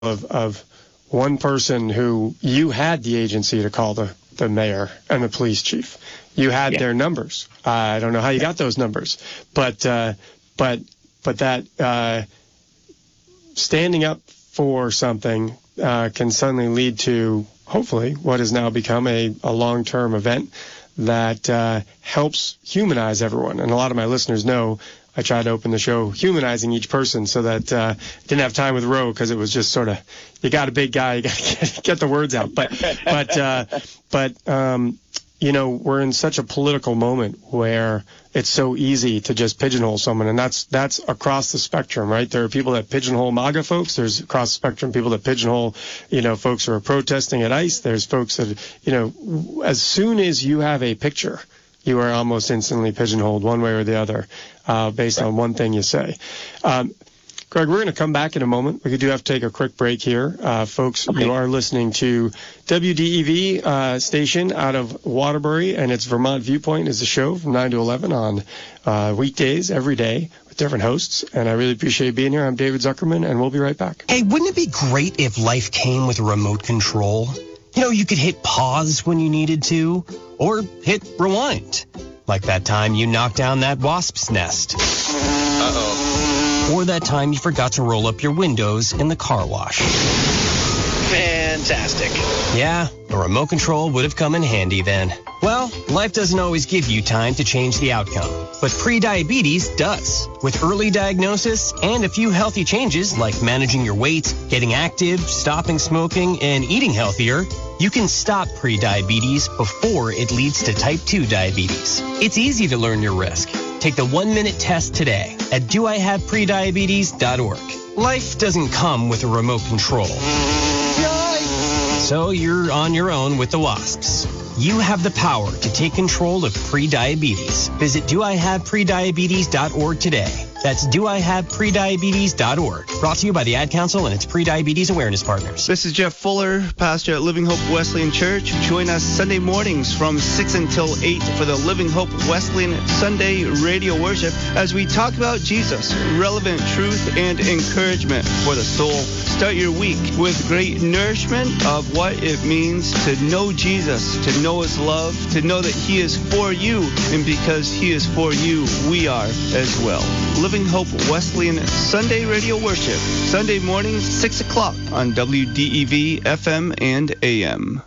of one person who you had the agency to call the mayor and the police chief. You had their numbers. I don't know how you got those numbers, but that standing up for something can suddenly lead to, hopefully, what has now become a long-term event that helps humanize everyone. And a lot of my listeners know I try to open the show humanizing each person so that I didn't have time with Roe because it was just sort of, you got a big guy, you got to get the words out. But we're in such a political moment where it's so easy to just pigeonhole someone, and that's across the spectrum, right? There are people that pigeonhole MAGA folks. There's across the spectrum people that pigeonhole, folks who are protesting at ICE. There's folks that, as soon as you have a picture, you are almost instantly pigeonholed one way or the other based on one thing you say. Greg, we're going to come back in a moment. We do have to take a quick break here. Folks, You are listening to WDEV station out of Waterbury, and it's Vermont Viewpoint is the show from 9 to 11 on weekdays every day with different hosts. And I really appreciate you being here. I'm David Zuckerman, and we'll be right back. Hey, wouldn't it be great if life came with a remote control? You could hit pause when you needed to, or hit rewind. Like that time you knocked down that wasp's nest. Uh-oh. Or that time you forgot to roll up your windows in the car wash. Fantastic. Yeah, a remote control would have come in handy then. Well, life doesn't always give you time to change the outcome, but prediabetes does. With early diagnosis and a few healthy changes like managing your weight, getting active, stopping smoking, and eating healthier, you can stop prediabetes before it leads to type 2 diabetes. It's easy to learn your risk. Take the 1-minute test today at doihaveprediabetes.org. Life doesn't come with a remote control. So you're on your own with the wasps. You have the power to take control of prediabetes. Visit doihaveprediabetes.org today. That's doihaveprediabetes.org. Brought to you by the Ad Council and its Prediabetes Awareness Partners. This is Jeff Fuller, pastor at Living Hope Wesleyan Church. Join us Sunday mornings from 6 until 8 for the Living Hope Wesleyan Sunday radio worship as we talk about Jesus, relevant truth and encouragement for the soul. Start your week with great nourishment of what it means to know Jesus, to know his love, to know that he is for you, and because he is for you, we are as well. Living Hope Wesleyan Sunday Radio Worship, Sunday mornings, 6 o'clock on WDEV FM and AM.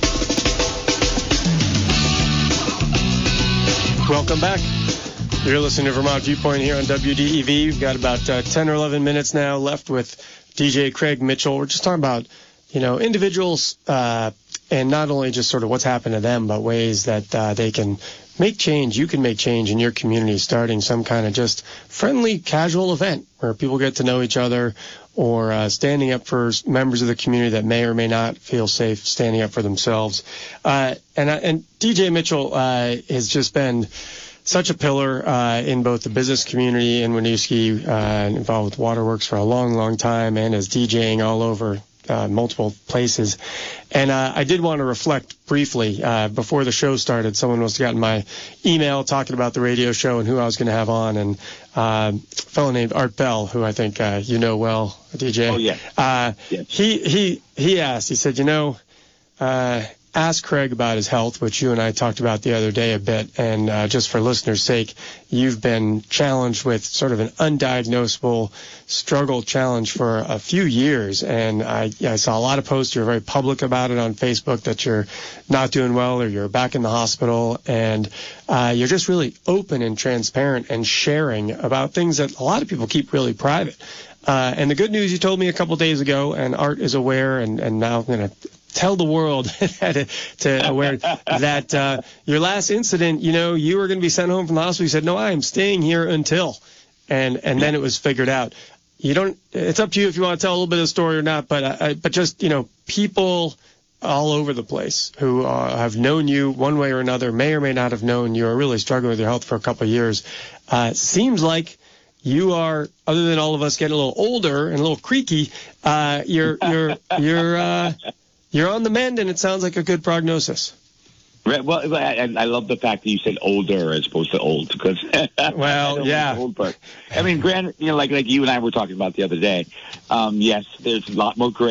Welcome back. You're listening to Vermont Viewpoint here on WDEV. We've got about 10 or 11 minutes now left with DJ Craig Mitchell. We're just talking about, individuals and not only just sort of what's happened to them, but ways that they can make change. You can make change in your community, starting some kind of just friendly, casual event where people get to know each other, or standing up for members of the community that may or may not feel safe standing up for themselves. And DJ Mitchell has just been such a pillar in both the business community in Winooski, involved with Waterworks for a long, long time, and is DJing all over multiple places. And I did want to reflect briefly before the show started. Someone must have gotten my email talking about the radio show and who I was going to have on, and a fellow named Art Bell, who I think you know well, DJ. Oh, yeah. Yes. He asked, he said, ask Craig about his health, which you and I talked about the other day a bit. And just for listeners' sake, you've been challenged with sort of an undiagnosable struggle challenge for a few years. And I saw a lot of posts. You're very public about it on Facebook that you're not doing well or you're back in the hospital. And you're just really open and transparent and sharing about things that a lot of people keep really private. And the good news you told me a couple days ago, and Art is aware, and now I'm going to tell the world that your last incident, you were going to be sent home from the hospital. You said, no, I am staying here until, and then it was figured out. It's up to you if you want to tell a little bit of the story or not, but just, people all over the place who have known you one way or another, may or may not have known you are really struggling with your health for a couple of years. Seems like you are, other than all of us getting a little older and a little creaky, you're on the mend, and it sounds like a good prognosis. Right, well, I love the fact that you said older as opposed to old, because well, yeah. Old, but I mean, granted, like you and I were talking about the other day. Yes, there's a lot more gray